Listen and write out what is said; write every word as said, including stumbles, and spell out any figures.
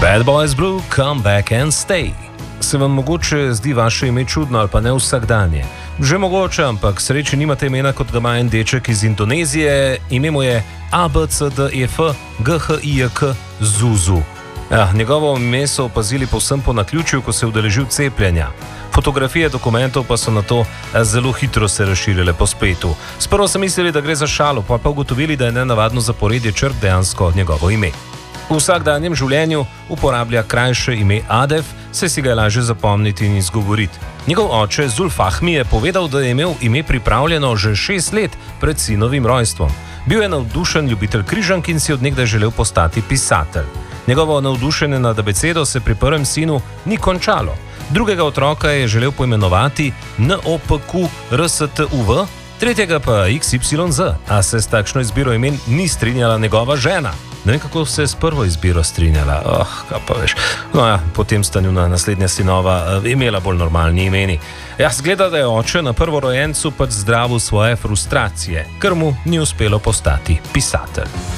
Bad Boys Blue, Come Back and Stay. Se vam mogoče zdi vaše ime čudno ali pa ne vsakdanje? Že mogoče, ampak sreče nimate imena kot ga ima en deček iz Indonezije, ime mu je A B C D E F G H I J K Zuzu. Ja, njegovo ime so opazili povsem po naključju, ko se je udeležil cepljenja. Fotografije dokumentov pa so na to zelo hitro se razširile po spletu. Sprva so mislili, da gre za šalo, pa pa ugotovili, da je nenavadno zaporedje črt dejansko njegovo ime. V vsakdanjem življenju uporablja krajše ime Adef, saj si ga je lažje zapomniti in izgovoriti. Njegov oče Zulfahmi je povedal, da je imel ime pripravljeno že šest let pred sinovim rojstvom. Bil je navdušen ljubitelj križank in si od nekdaj želel postati pisatelj. Njegovo navdušenje nad abecedo se pri prvem sinu ni končalo. Drugega otroka je želel poimenovati N O P Q R S T U V, tretjega pa X Y Z, a se s takšno izbiro imen ni strinjala njegova žena. Ne vem, kako se je s prvo izbiro strinjala. Oh, kaj pa veš. No ja, potem sta njuna naslednja sinova imela bolj normalni imeni. Ja, zgleda, da je oče na prvorojencu pač zdravil svoje frustracije, ker mu ni uspelo postati pisatelj.